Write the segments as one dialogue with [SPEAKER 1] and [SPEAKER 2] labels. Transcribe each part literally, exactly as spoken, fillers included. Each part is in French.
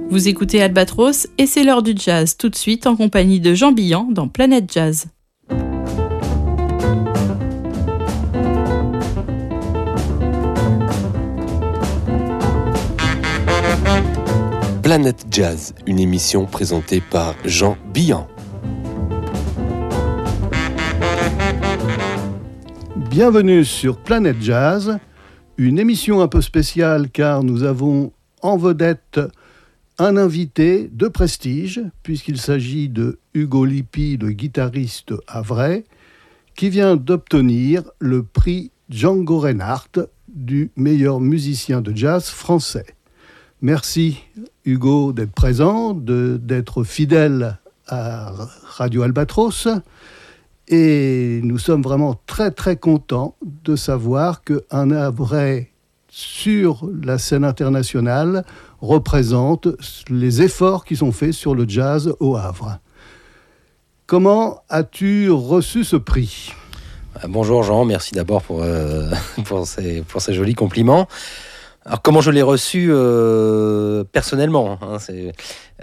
[SPEAKER 1] Vous écoutez Albatros et c'est l'heure du jazz, tout de suite en compagnie de Jean Billan dans Planète Jazz.
[SPEAKER 2] Planète Jazz, une émission présentée par Jean Billan.
[SPEAKER 3] Bienvenue sur Planète Jazz, une émission un peu spéciale car nous avons en vedette un invité de prestige, puisqu'il s'agit de Hugo Lippi, le guitariste havrais, qui vient d'obtenir le prix Django Reinhardt du meilleur musicien de jazz français. Merci Hugo d'être présent, de, d'être fidèle à Radio Albatros. Et nous sommes vraiment très très contents de savoir qu'un havrais sur la scène internationale représente les efforts qui sont faits sur le jazz au Havre. Comment as-tu reçu ce prix ?
[SPEAKER 4] Bonjour Jean, merci d'abord pour, euh, pour, ces, pour ces jolis compliments. Alors comment je l'ai reçu euh, personnellement hein, c'est,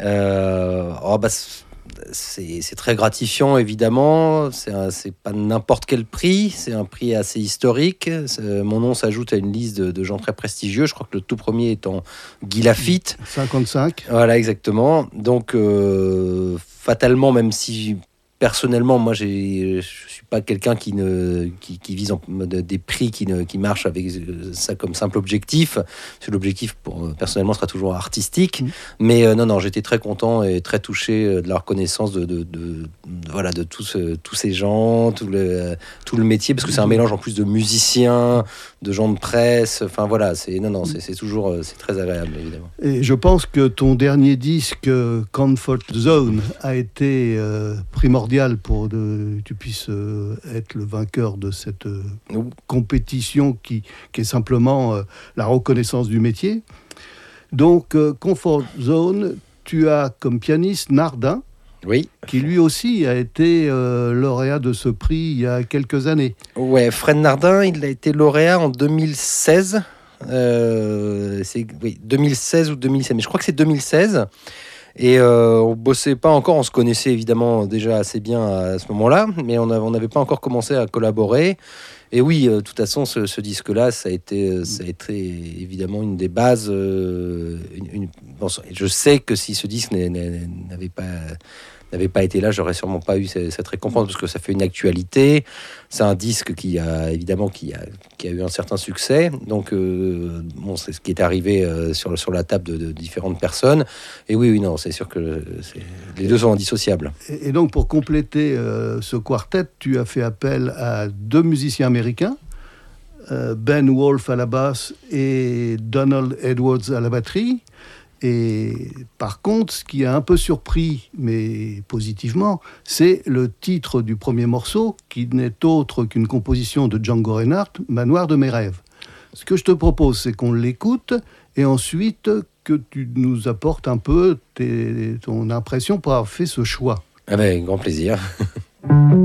[SPEAKER 4] euh, oh bah, c'est, c'est très gratifiant évidemment, c'est, un, c'est pas n'importe quel prix, c'est un prix assez historique. C'est, mon nom s'ajoute à une liste de, de gens très prestigieux, je crois que le tout premier étant Guy Lafitte.
[SPEAKER 3] cinquante-cinq
[SPEAKER 4] Voilà exactement, donc euh, fatalement même si... Personnellement, moi, j'ai, je suis pas quelqu'un qui ne, qui, qui vise en mode des prix qui ne, qui marche avec ça comme simple objectif. C'est l'objectif pour personnellement sera toujours artistique. Mmh. Mais euh, non, non, j'étais très content et très touché de la reconnaissance de, de, de, de voilà, de tous, tous ces gens, tout le, tout le métier, parce que c'est un mélange en plus de musiciens, de gens de presse. Enfin voilà, c'est non, non, c'est, c'est toujours, c'est très agréable évidemment.
[SPEAKER 3] Et je pense que ton dernier disque Comfort Zone a été euh, primordial pour que tu puisses euh, être le vainqueur de cette euh, compétition qui, qui est simplement euh, la reconnaissance du métier. Donc, euh, Comfort Zone, tu as comme pianiste Nardin,
[SPEAKER 4] oui.
[SPEAKER 3] qui lui aussi a été euh, lauréat de ce prix il y a quelques années.
[SPEAKER 4] Ouais, Fred Nardin, il a été lauréat en deux mille seize. Euh, c'est, oui, deux mille seize ou deux mille seize, mais je crois que c'est deux mille seize. Et euh, on bossait pas encore, on se connaissait évidemment déjà assez bien à ce moment-là, mais on n'avait pas encore commencé à collaborer. Et oui, euh, de toute façon, ce, ce disque-là, ça a été, ça a été évidemment une des bases. Euh, une, une, bon, je sais que si ce disque n'avait pas, n'avait pas été là, j'aurais sûrement pas eu cette, cette récompense, parce que ça fait une actualité. C'est un disque qui a évidemment qui a, qui a eu un certain succès. Donc, euh, bon, c'est ce qui est arrivé euh, sur, sur la table de, de différentes personnes. Et oui, oui, non, c'est sûr que c'est, les deux sont indissociables.
[SPEAKER 3] Et, et donc, pour compléter euh, ce quartet, tu as fait appel à deux musiciens américains, euh, Ben Wolf à la basse et Donald Edwards à la batterie. Et par contre, ce qui a un peu surpris, mais positivement, c'est le titre du premier morceau, qui n'est autre qu'une composition de Django Reinhardt, Manoir de mes rêves. Ce que je te propose, c'est qu'on l'écoute, et ensuite que tu nous apportes un peu tes, ton impression pour avoir fait ce choix.
[SPEAKER 4] Avec grand plaisir.